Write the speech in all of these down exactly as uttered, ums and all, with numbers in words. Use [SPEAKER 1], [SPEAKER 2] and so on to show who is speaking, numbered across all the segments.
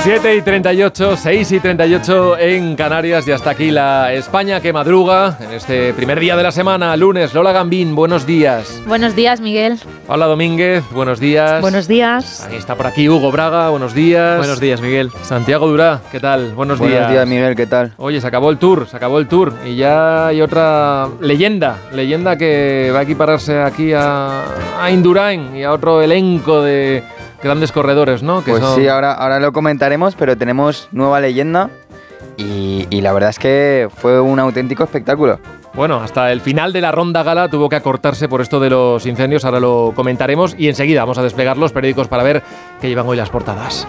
[SPEAKER 1] siete y treinta y ocho, seis y treinta y ocho en Canarias y hasta aquí la España que madruga en este primer día de la semana, lunes. Lola Gambín, buenos días.
[SPEAKER 2] Buenos días, Miguel.
[SPEAKER 1] Paula Domínguez, buenos días.
[SPEAKER 2] Buenos días.
[SPEAKER 1] Ahí está por aquí Hugo Braga, buenos días.
[SPEAKER 3] Buenos días, Miguel.
[SPEAKER 1] Santiago Durá, ¿qué tal? Buenos,
[SPEAKER 4] buenos
[SPEAKER 1] días.
[SPEAKER 4] Buenos días, Miguel, ¿qué tal?
[SPEAKER 1] Oye, se acabó el tour, se acabó el tour y ya hay otra leyenda, leyenda que va a equipararse aquí a, a Indurain y a otro elenco de grandes corredores, ¿no? Que
[SPEAKER 4] pues
[SPEAKER 1] son...
[SPEAKER 4] sí, ahora, ahora lo comentaremos, pero tenemos nueva leyenda y, y la verdad es que fue un auténtico espectáculo.
[SPEAKER 1] Bueno, hasta el final de la ronda gala tuvo que acortarse por esto de los incendios, ahora lo comentaremos y enseguida vamos a desplegar los periódicos para ver qué llevan hoy las portadas.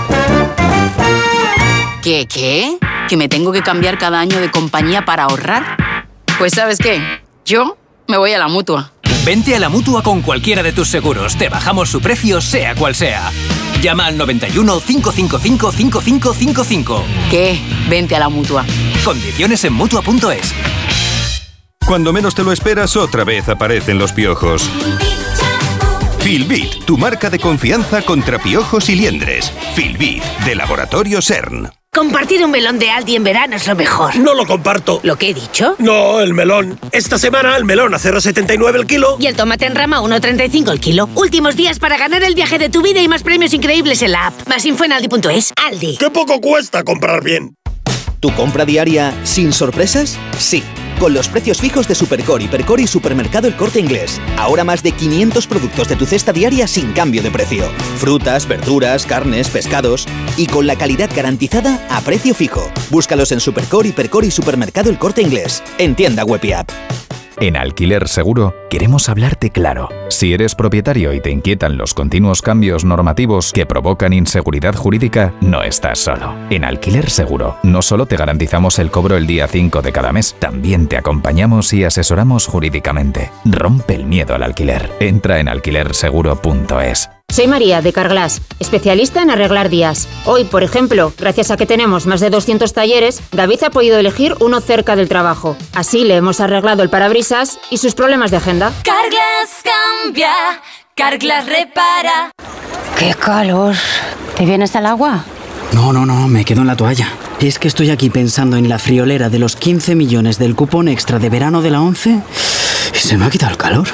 [SPEAKER 5] ¿Qué, qué? ¿Que me tengo que cambiar cada año de compañía para ahorrar? Pues ¿sabes qué? Yo me voy a la Mutua.
[SPEAKER 6] Vente a la Mutua con cualquiera de tus seguros. Te bajamos su precio, sea cual sea. Llama al noventa y uno, cinco cinco cinco, cinco cinco cinco cinco.
[SPEAKER 5] ¿Qué? Vente a la Mutua.
[SPEAKER 6] Condiciones en Mutua punto es.
[SPEAKER 7] Cuando menos te lo esperas, otra vez aparecen los piojos. Filbit, tu marca de confianza contra piojos y liendres. Filbit, de Laboratorio CERN.
[SPEAKER 8] Compartir un melón de Aldi en verano es lo mejor.
[SPEAKER 9] No lo comparto.
[SPEAKER 8] ¿Lo que he dicho?
[SPEAKER 9] No, el melón. Esta semana el melón a cero coma setenta y nueve el kilo.
[SPEAKER 8] Y el tomate en rama a uno coma treinta y cinco el kilo. Últimos días para ganar el viaje de tu vida y más premios increíbles en la app. Más info en aldi punto es. Aldi.
[SPEAKER 9] ¡Qué poco cuesta comprar bien!
[SPEAKER 10] ¿Tu compra diaria sin sorpresas? Sí. Con los precios fijos de Supercore, Hipercore y Supermercado El Corte Inglés. Ahora más de quinientos productos de tu cesta diaria sin cambio de precio. Frutas, verduras, carnes, pescados. Y con la calidad garantizada a precio fijo. Búscalos en Supercore, Hipercore y Supermercado El Corte Inglés. En tienda web y app.
[SPEAKER 11] En Alquiler Seguro queremos hablarte claro. Si eres propietario y te inquietan los continuos cambios normativos que provocan inseguridad jurídica, no estás solo. En Alquiler Seguro no solo te garantizamos el cobro el día cinco de cada mes, también te acompañamos y asesoramos jurídicamente. Rompe el miedo al alquiler. Entra en alquiler seguro punto es.
[SPEAKER 12] Soy María, de Carglass, especialista en arreglar días. Hoy, por ejemplo, gracias a que tenemos más de doscientos talleres, David ha podido elegir uno cerca del trabajo. Así le hemos arreglado el parabrisas y sus problemas de agenda.
[SPEAKER 13] Carglass cambia, Carglass repara.
[SPEAKER 14] ¡Qué calor! ¿Te vienes al agua?
[SPEAKER 15] No, no, no, me quedo en la toalla. Es que estoy aquí pensando en la friolera de los quince millones del cupón extra de verano de la ONCE y se me ha quitado el calor.